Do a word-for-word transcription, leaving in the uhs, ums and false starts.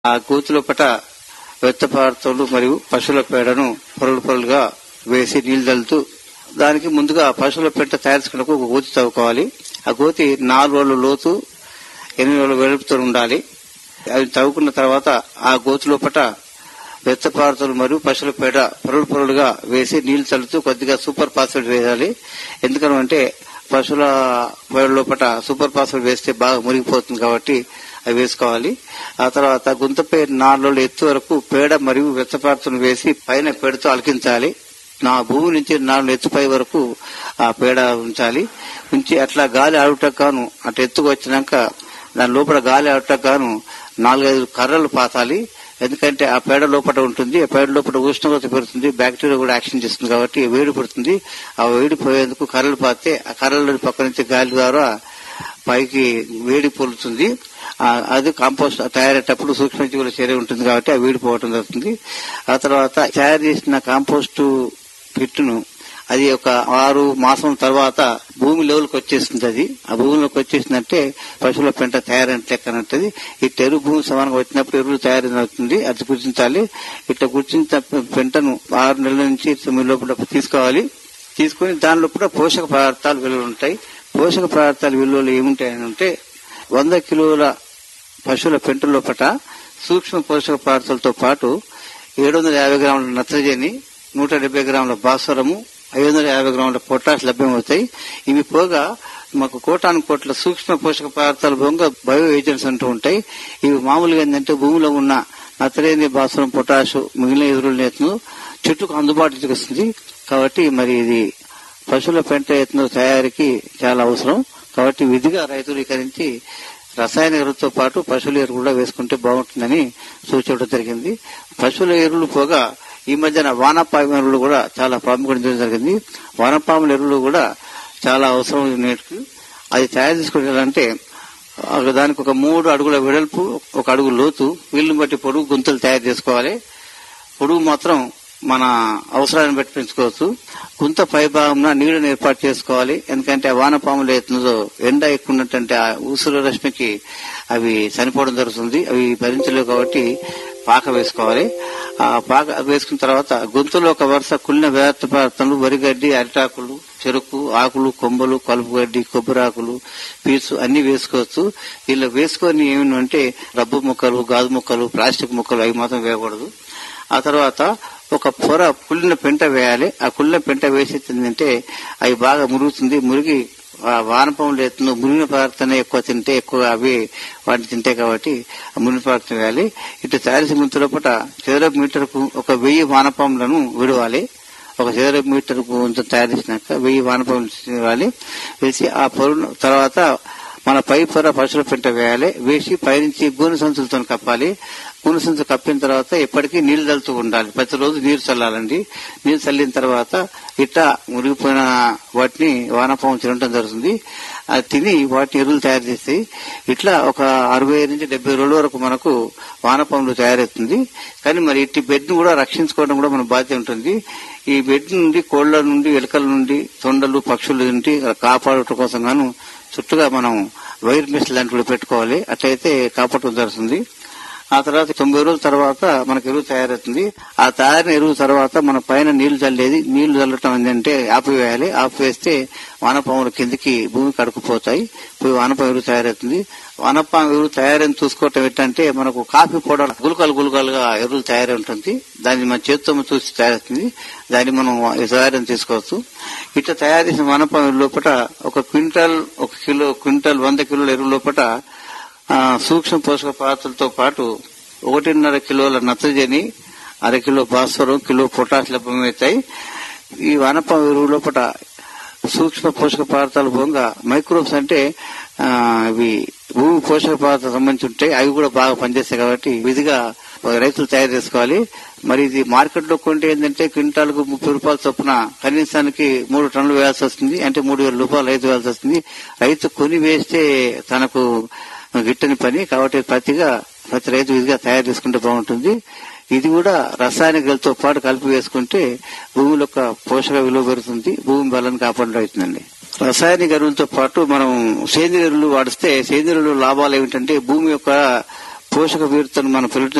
ఆ గోతి లోపట వెత్తపారతలు మరియు పశువుల పేడను పొరలు పొరలుగా వేసి నీళ్లు చల్లుతూ దానికి ముందుగా పశువుల పెంట తయారు చేసుకున్నప్పుడు ఒక గోతి తవ్వుకోవాలి. ఆ గోతి నాలుగు రోజుల లోతు ఎనిమిది రోజుల వెలుపుతో ఉండాలి. అవి తవ్వుకున్న తర్వాత ఆ గోతి లోపట వెత్తపారతలు మరియు పశువుల పేడ పొరలు పొరలుగా వేసి నీళ్లు చల్లుతూ కొద్దిగా సూపర్ ఫాస్ఫేట్ వేయాలి. ఎందుకంటే పశువుల పేడ లోపల సూపర్ ఫాస్ఫేట్ వేస్తే బాగా మురిగిపోతుంది కాబట్టి అవి వేసుకోవాలి. ఆ తర్వాత గుంతపై నాలుగు రోజుల ఎత్తు వరకు పేడ మరియు వెత్తపారతలు వేసి పైన పేడతో అలికించాలి. నా భూమి నుంచి నాలుగు ఎత్తుపై వరకు ఆ పేడ ఉంచాలి. ఉంచి అట్లా గాలి ఆడుటకు గాను అటు ఎత్తుకు వచ్చినాక దాని లోపల గాలి ఆడుటకు గాను నాలుగైదు కర్రలు పాతాలి. ఎందుకంటే ఆ పేడ లోపల ఉంటుంది. ఆ పేడ లోపల ఉష్ణోగ్రత పెరుగుతుంది, బ్యాక్టీరియా కూడా యాక్షన్ చేస్తుంది కాబట్టి వేడి పడుతుంది. ఆ వేడి పోయేందుకు కర్రలు పాతే ఆ కర్రల పక్క నుంచి గాలి ద్వారా పైకి వేడి పొలుతుంది. అది కాంపోస్ట్ తయారయ్యేటప్పుడు సూక్ష్మజీవుల చర్య ఉంటుంది కాబట్టి ఆ వేడి పోవటం జరుగుతుంది. ఆ తర్వాత తయారు చేసిన కాంపోస్టు కిట్టును అది ఒక ఆరు మాసం తర్వాత భూమి లెవెల్కి వచ్చేస్తుంది. అది ఆ భూమిలోకి వచ్చేసిందంటే పశువుల పెంట తయారైన లెక్కనంటది. ఇట్ట ఎరువు భూమి సమానంగా వచ్చినప్పుడు ఎరువులు తయారవుతుంది. అది గుర్తించాలి. ఇట్లా గుర్తించిన పెంటను ఆరు నెలల నుంచి తొమ్మిది లోపల తీసుకోవాలి. తీసుకుని దాని లోపల పోషక పదార్థాలు విలువలు ఉంటాయి. పోషక పదార్థాల విలువలు ఏముంటాయని అంటే వంద కిలోల పశువుల పెంట లోపల సూక్ష్మ పోషక పదార్థాలతో పాటు ఏడు వందల యాభై గ్రాముల నత్రజని, నూట డెబ్బై గ్రాముల భాస్వరము, ఐదు వందల యాభై గ్రాముల పొటాష్ లభ్యమవుతాయి. ఇవి పోగా మాకు కోటాను కోట్ల సూక్ష్మ పోషక పదార్థాలు పోగా బయో ఏజెంట్స్ అంటూ ఉంటాయి. ఇవి మామూలుగా ఏంటంటే భూమిలో ఉన్న నత్రజని, భాస్వరం, పొటాష్ మిగిలిన ఎదురుల నేతను చెట్టుకు అందుబాటులోకి వస్తుంది. కాబట్టి మరి ఇది పశువుల పెంట ఎత్తున తయారీకి చాలా అవసరం. కాబట్టి విధిగా రైతులు ఇకరించి రసాయన ఎరువులతో పాటు పశువుల ఎరువు కూడా వేసుకుంటే బాగుంటుందని సూచించడం జరిగింది. పశువుల ఎరువులు పోగా ఈ మధ్యన వానపాము ఎరువులు కూడా చాలా ప్రాముఖ్యత జరిగింది. వానపాముల ఎరువులు కూడా చాలా అవసరం నేటికి. అది తయారు చేసుకోవాలంటే దానికి ఒక మూడు అడుగుల వెడల్పు, ఒక అడుగు లోతు, వీళ్ళని బట్టి పొడుగు గుంతలు తయారు చేసుకోవాలి. పొడుగు మాత్రం మన అవసరాన్ని బట్టి పెంచుకోవచ్చు. గుంత పై భాగంలో నీడను ఏర్పాటు చేసుకోవాలి. ఎందుకంటే ఆ వానపాములు ఎత్తునదో ఎండ ఎక్కువ ఉన్నట్టంటే ఆ ఊసుల రశ్మికి అవి చనిపోవడం జరుగుతుంది. అవి భరించలేవు కాబట్టి పాక వేసుకోవాలి. ఆ పాక వేసుకున్న తర్వాత గొంతులో ఒక వరుస కుళ్ళిన వ్యర్థ పదార్థాలు, వరిగడ్డి, అరిటాకులు, చెరుకు ఆకులు, కొమ్మలు, కలుపు గడ్డి, కొబ్బరాకులు, పీచు అన్ని వేసుకోవచ్చు. ఇలా వేసుకొని ఏమంటే రబ్బు ముక్కలు, గాజు ముక్కలు, ప్లాస్టిక్ ముక్కలు అవి మాత్రం వేయకూడదు. ఆ తర్వాత ఒక పొర కుళ్ళిన పెంట వేయాలి. ఆ కుళ్ళిన పెంట వేసేందంటే అవి బాగా మురుగుతుంది. మురిగి వానపాములు ఎత్తును మురిగిన పదార్థాన్ని ఎక్కువ తింటే ఎక్కువ అవి వాటిని తింటాయి కాబట్టి ఆ మురిగిన పదార్థం వేయాలి. ఇటు తయారు చేసిన లోపల చదరపు మీటర్కు ఒక వెయ్యి వానపాములను విడవాలి. ఒక చదరపు మీటర్కు తయారు చేసినాక వెయ్యి వానపాములు వేయాలి. వేసి ఆ పొర తర్వాత మన పై పొర పశువుల పెంట వేయాలి. వేసి పైనుంచి గోనె సంచులతో కప్పాలి. గోనె సంచులు కప్పిన తర్వాత ఎప్పటికీ నీళ్లు చల్లుతూ ఉండాలి. ప్రతిరోజు నీరు చల్లాలండి. నీరు చల్లిన తర్వాత ఇట్లా మురిగిపోయిన వాటిని వానపాము తినడం జరుగుతుంది. అది తిని వాటిని ఎరువులు తయారు చేసి ఇట్లా ఒక అరవై నుంచి డెబ్బై రోజుల వరకు మనకు వానపాములు తయారవుతుంది. కానీ మరి ఇట్టి బెడ్ ను కూడా రక్షించుకోవడం కూడా మన బాధ్యత ఉంటుంది. ఈ బెడ్ నుండి కోళ్ల నుండి, ఎలుకల నుండి, తొండలు, పక్షుల నుండి కాపాడటం కోసం గాను చుట్టూగా మనం వైర్ మెస్ లాంటివి పెట్టుకోవాలి. అట్లయితే కాపాడటం జరుగుతుంది. ఆ తర్వాత తొంభై రోజుల తర్వాత మనకు ఎరువు తయారవుతుంది. ఆ తయారైన ఎరువు తర్వాత మన పైన నీళ్లు చల్లేది, నీళ్లు చల్లటం ఏంటంటే ఆపివేయాలి. ఆపివేస్తే వానపాములు కిందికి భూమికి అడుక్కుపోతాయి. పోయి వానపాము ఎరువు తయారవుతుంది. వానపాము ఎరువు తయారైన చూసుకోవటం ఏంటంటే మనకు కాఫీ పౌడర్ గులకలు గులకలుగా ఎరువులు తయారై ఉంటుంది. దాన్ని మన చేతితో చూసి తయారవుతుంది. దాన్ని మనం తయారైన తీసుకోవచ్చు. ఇట్లా తయారు చేసిన వానపాము ఎరువు లోపల ఒక క్వింటాల్ ఒక కిలో క్వింటాల్ వంద కిలోల ఎరువు లోపల సూక్ష్మ పోషక పదార్థాలతో పాటు ఒకటిన్నర కిలోల నత్రజని, అర కిలో భాస్వరం, కిలో పొటాష్ లభ్యమవుతాయి. ఈ వానపాము ఎరువు లోపల సూక్ష్మ పోషక పదార్థాలు పోగా మైక్రోబ్స్ అంటే ఇవి భూమి పోషక పదార్థాలకు సంబంధించి ఉంటాయి. అవి కూడా బాగా పనిచేస్తాయి కాబట్టి విధిగా రైతులు తయారు చేసుకోవాలి. మరి ఇది మార్కెట్ లో కొంటే ఏంటంటే క్వింటాల్కు ముప్పై రూపాయల చొప్పున కనీసానికి మూడు టన్నులు వేయాల్సి వస్తుంది. అంటే మూడు వేల రూపాయలు రైతు వేయాల్సి వస్తుంది. రైతు కొని వేస్తే తనకు గిట్టని పని కాబట్టి ప్రతిగా ప్రతి రైతు విధిగా తయారు చేసుకుంటే బాగుంటుంది. ఇది కూడా రసాయనిక ఎరువులతో పాటు కలిపి వేసుకుంటే భూమిలో యొక్క పోషక విలువ పెరుగుతుంది. భూమి బలాన్ని కాపాడడం అవుతుందండి. రసాయనిక ఎరువులతో పాటు మనం సేంద్రియ ఎరువులు వాడిస్తే సేంద్రియ ఎరువుల లాభాలు ఏమిటంటే భూమి యొక్క పోషక విడతను మన పొలిటిన్